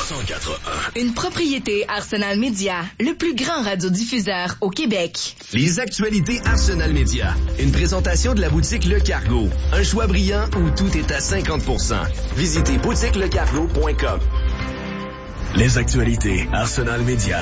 104.1. Une propriété Arsenal Média, le plus grand radiodiffuseur au Québec. Les actualités Arsenal Média. Une présentation de la boutique Le Cargo. Un choix brillant où tout est à 50%. Visitez boutiquelecargo.com. Les actualités Arsenal Média.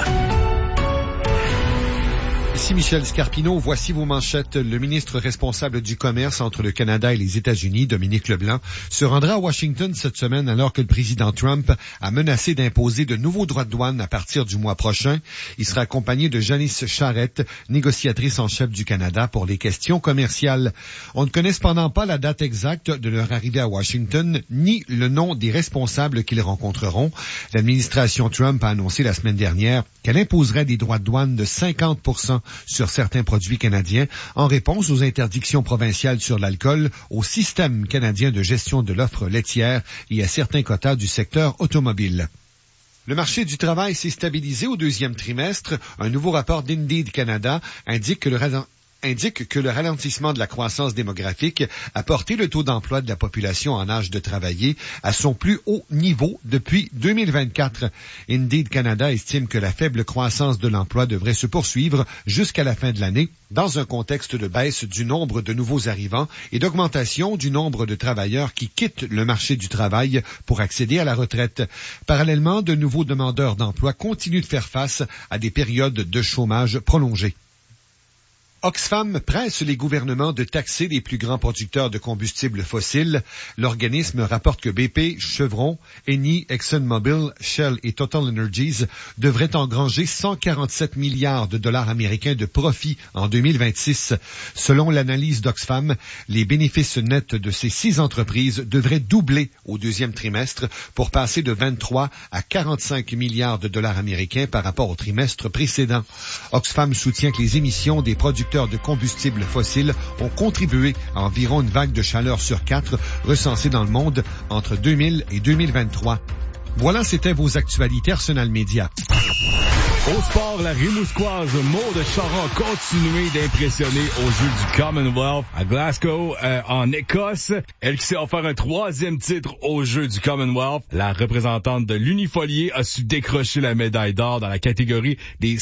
Ici Michel Scarpino, voici vos manchettes. Le ministre responsable du commerce entre le Canada et les États-Unis, Dominique Leblanc, se rendra à Washington cette semaine alors que le président Trump a menacé d'imposer de nouveaux droits de douane à partir du mois prochain. Il sera accompagné de Janice Charette, négociatrice en chef du Canada pour les questions commerciales. On ne connaît cependant pas la date exacte de leur arrivée à Washington, ni le nom des responsables qu'ils rencontreront. L'administration Trump a annoncé la semaine dernière qu'elle imposerait des droits de douane de 50% sur certains produits canadiens en réponse aux interdictions provinciales sur l'alcool, au système canadien de gestion de l'offre laitière et à certains quotas du secteur automobile. Le marché du travail s'est stabilisé au deuxième trimestre. Un nouveau rapport d'Indeed Canada indique que le ralentissement de la croissance démographique a porté le taux d'emploi de la population en âge de travailler à son plus haut niveau depuis 2024. Indeed Canada estime que la faible croissance de l'emploi devrait se poursuivre jusqu'à la fin de l'année, dans un contexte de baisse du nombre de nouveaux arrivants et d'augmentation du nombre de travailleurs qui quittent le marché du travail pour accéder à la retraite. Parallèlement, de nouveaux demandeurs d'emploi continuent de faire face à des périodes de chômage prolongées. Oxfam presse les gouvernements de taxer les plus grands producteurs de combustibles fossiles. L'organisme rapporte que BP, Chevron, Eni, ExxonMobil, Shell et Total Energies devraient engranger 147 milliards de dollars américains de profit en 2026. Selon l'analyse d'Oxfam, les bénéfices nets de ces 6 entreprises devraient doubler au deuxième trimestre pour passer de 23 à 45 milliards de dollars américains par rapport au trimestre précédent. Oxfam soutient que les émissions des producteurs de combustibles fossiles ont contribué à environ une vague de chaleur sur 4 recensée dans le monde entre 2000 et 2023. Voilà, c'était vos actualités Arsenal Média. Au sport, la Rimouskoise Maude Charon a continué d'impressionner aux Jeux du Commonwealth à Glasgow, en Écosse. Elle qui s'est offert un 3e titre aux Jeux du Commonwealth. La représentante de l'Unifolier a su décrocher la médaille d'or dans la catégorie des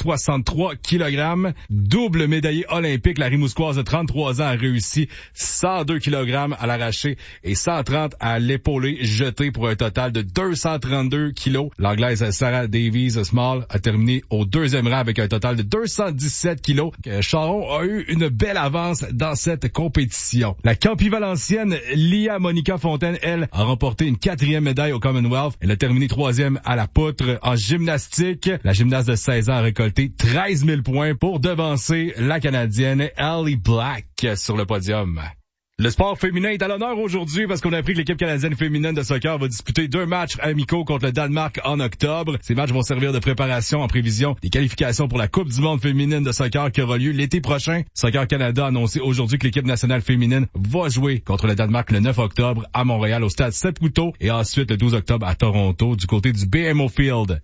163 kg. Double médaillée olympique, la Rimouskoise de 33 ans a réussi 102 kg à l'arraché et 130 à l'épaulé jeté pour un total de 232 kg. L'Anglaise Sarah Davies-Small a terminé au 2e rang avec un total de 217 kilos. Charon a eu une belle avance dans cette compétition. La Campi-Valencienne Lia Monica Fontaine, elle, a remporté une 4e médaille au Commonwealth. Elle a terminé 3e à la poutre en gymnastique. La gymnaste de 16 ans a récolté 13 000 points pour devancer la Canadienne Ellie Black sur le podium. Le sport féminin est à l'honneur aujourd'hui parce qu'on a appris que l'équipe canadienne féminine de soccer va disputer 2 matchs amicaux contre le Danemark en octobre. Ces matchs vont servir de préparation en prévision des qualifications pour la Coupe du monde féminine de soccer qui aura lieu l'été prochain. Soccer Canada a annoncé aujourd'hui que l'équipe nationale féminine va jouer contre le Danemark le 9 octobre à Montréal au stade Saputo et ensuite le 12 octobre à Toronto du côté du BMO Field.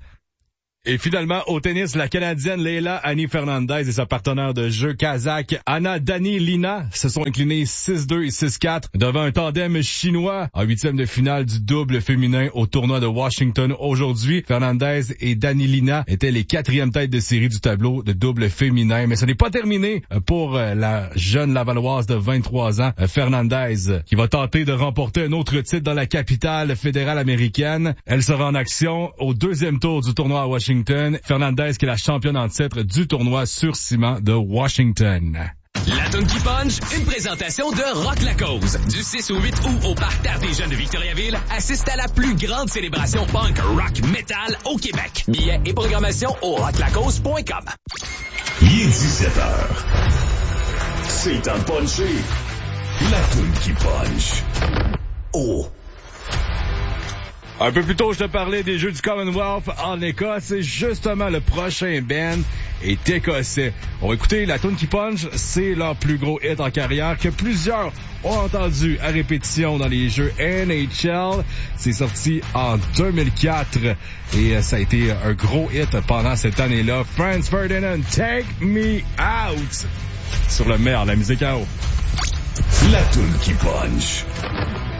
Et finalement, au tennis, la Canadienne Leila Annie Fernandez et sa partenaire de jeu kazakh Anna Danilina se sont inclinés 6-2 et 6-4 devant un tandem chinois en 8e de finale du double féminin au tournoi de Washington aujourd'hui. Fernandez et Danilina étaient les 4e têtes de série du tableau de double féminin, mais ce n'est pas terminé pour la jeune Lavalloise de 23 ans, Fernandez, qui va tenter de remporter un autre titre dans la capitale fédérale américaine. Elle sera en action au 2e tour du tournoi à Washington. Fernandez qui est la championne en titre du tournoi sur ciment de Washington. La Toune qui punch, une présentation de Rock la Cause. Du 6 au 8 août au Parterre des Jeunes de Victoriaville, assiste à la plus grande célébration punk rock metal au Québec. Billets et programmation au rocklacause.com. Il est 17h. C'est un puncher. La Toune qui punch. Oh. Un peu plus tôt, je te parlais des Jeux du Commonwealth en Écosse et justement le prochain band est écossais. On va écouter la tune qui punch, c'est leur plus gros hit en carrière que plusieurs ont entendu à répétition dans les Jeux NHL. C'est sorti en 2004 et ça a été un gros hit pendant cette année-là. Franz Ferdinand, Take Me Out sur le meilleur, la musique à eau. La tune qui punch.